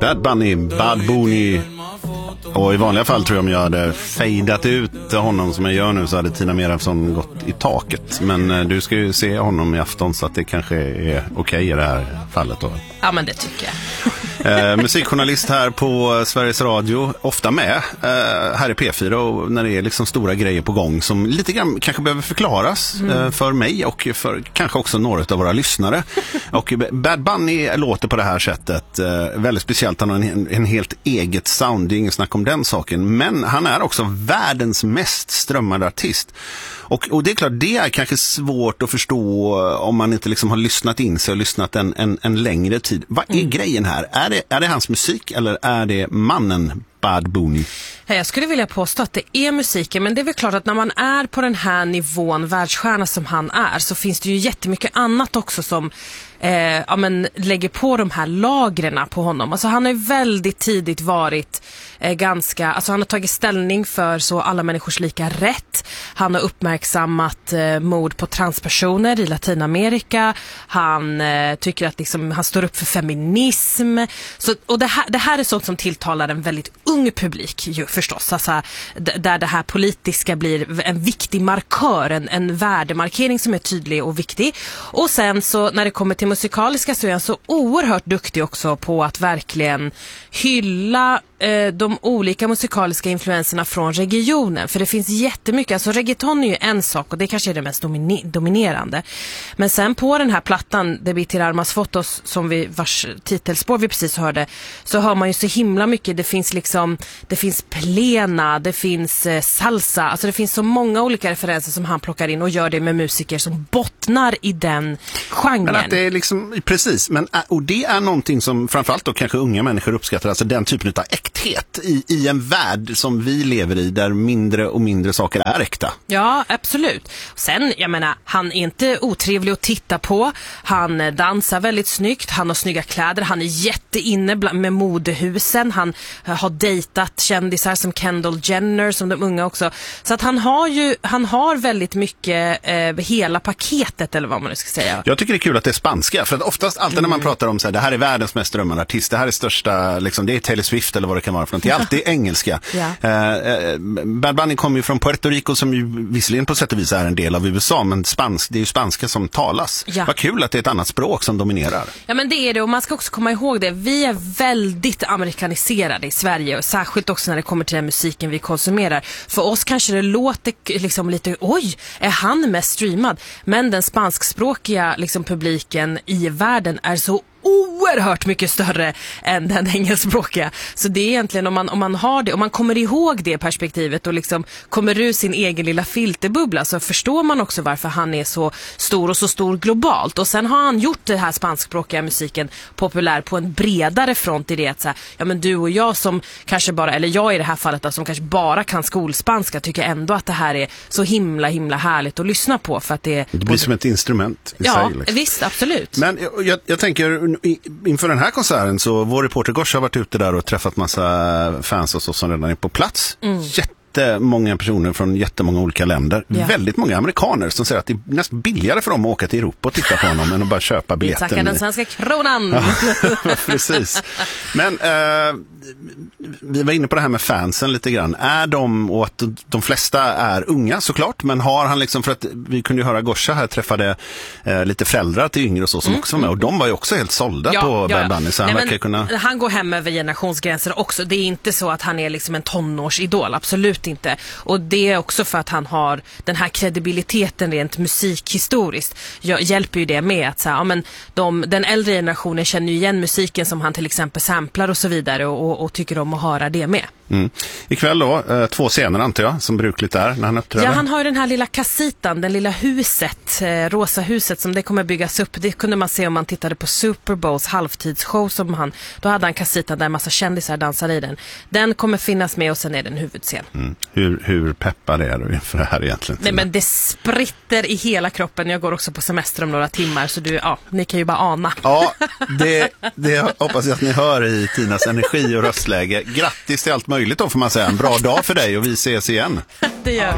Bad Bunny, Bad Bunny. Och i vanliga fall tror jag om jag hade fejdat ut honom som jag gör nu så hade Tina Merafsson gått i taket. Men du ska ju se honom i afton så att det kanske är okej i det här fallet då. Ja, men det tycker jag. Musikjournalist här på Sveriges Radio, ofta med här i P4 och när det är liksom stora grejer på gång som lite grann kanske behöver förklaras för mig och för kanske också några av våra lyssnare. Och Bad Bunny låter på det här sättet väldigt speciellt. Han har en helt eget sound, det är ingen snack om den saken. Men han är också världens mest strömmade artist. Och det är klart, det är kanske svårt att förstå om man inte liksom har lyssnat in sig och lyssnat en längre tid. Vad är grejen här? Är det hans musik eller är det mannen Bad Bunny? Jag skulle vilja påstå att det är musiken, men det är väl klart att när man är på den här nivån världsstjärna som han är så finns det ju jättemycket annat också som lägger på de här lagren på honom. Alltså han har ju väldigt tidigt varit han har tagit ställning för så alla människors lika rätt. Han har uppmärksammat mord på transpersoner i Latinamerika. Han tycker att han står upp för feminism. Och det här är sånt som tilltalar en väldigt ung publik ju, förstås. Alltså, där det här politiska blir en viktig markör, en värdemarkering som är tydlig och viktig. Och sen så när det kommer till musikaliska så är han så oerhört duktig också på att verkligen hylla de olika musikaliska influenserna från regionen. För det finns jättemycket. Alltså reggaeton är ju en sak och det kanske är det mest dominerande. Men sen på den här plattan, Det blir till Armas fotos, som vars titelspår vi precis hörde, så hör man ju så himla mycket. Det finns plena, det finns salsa. Alltså det finns så många olika referenser som han plockar in och gör det med musiker som bottnar i den genren. Men att det är liksom, precis. Och det är någonting som framförallt då kanske unga människor uppskattar. Alltså den typen av äkthet i en värld som vi lever i där mindre och mindre saker är äkta. Ja, absolut. Sen, jag menar, han är inte otrevlig att titta på. Han dansar väldigt snyggt. Han har snygga kläder. Han är jätteinne med modehusen. Han har dejtat kändisar som Kendall Jenner, som de unga också. Så att han har väldigt mycket hela paketet, eller vad man nu ska säga. Jag tycker det är kul att det är spanska. För att oftast alltid när man pratar om så här, det här är världens mest drömmande artist, det här är största, liksom, det är Taylor Swift eller vad det kan vara för något. Det är alltid engelska. Bad Bunny kommer ju från Puerto Rico som ju visserligen på sätt och vis är en del av USA, men det är ju spanska som talas. Ja. Vad kul att det är ett annat språk som dominerar. Ja, men det är det, och man ska också komma ihåg det. Vi är väldigt amerikaniserade i Sverige, och särskilt också när det kommer till den musiken vi konsumerar. För oss kanske det låter liksom lite, oj, är han mest streamad? Men den spanskspråkiga liksom publiken i världen är så oerhört mycket större än den engelskspråkiga. Så det är egentligen om man har det, om man kommer ihåg det perspektivet och liksom kommer ur sin egen lilla filterbubbla, så förstår man också varför han är så stor och så stor globalt. Och sen har han gjort det här spanskspråkiga musiken populär på en bredare front i det att så här, ja men du och jag som kanske bara, eller jag i det här fallet då, som kanske bara kan skolspanska, tycker ändå att det här är så himla härligt att lyssna på, för att det blir som ett instrument i sig, liksom. Visst, absolut. Men jag tänker inför den här konserten så vår reporter Gosh har varit ute där och träffat massa fans och så som redan är på plats. Jättemånga personer från jättemånga olika länder. Ja. Väldigt många amerikaner som säger att det är nästan billigare för dem att åka till Europa och titta på honom än att bara köpa biljetten. Tackar den svenska kronan. Ja, precis. Men vi var inne på det här med fansen lite grann. Är de, och att de flesta är unga såklart, men har han liksom, för att vi kunde ju höra Gosha här träffade lite föräldrar till yngre och så som också var med, och de var ju också helt sålda på Bad Bunny, så han verkar kunna... Han går hem över generationsgränser också. Det är inte så att han är liksom en tonårsidol, absolut inte. Och det är också för att han har den här kredibiliteten rent musikhistoriskt. Hjälper ju det med att så här, ja, men den äldre generationen känner ju igen musiken som han till exempel samplar och så vidare, och tycker om att höra det med. Ikväll då, 2 scener antar jag, som brukligt är när han uppträder. Ja, han har ju den här lilla kasitan, den lilla huset, rosa huset som det kommer byggas upp. Det kunde man se om man tittade på Super Bowls halvtidsshow som då hade han kasitan där en massa kändisar dansade i den. Den kommer finnas med, och sen är det en huvudscen. Hur peppar är du inför det här egentligen? Nej, men det spritter i hela kroppen. Jag går också på semester om några timmar, så ni kan ju bara ana. Ja, det hoppas jag att ni hör i Tinas energi och röstläge. Grattis till allt möjligt då, får man säga. En bra dag för dig, och vi ses igen. Det gör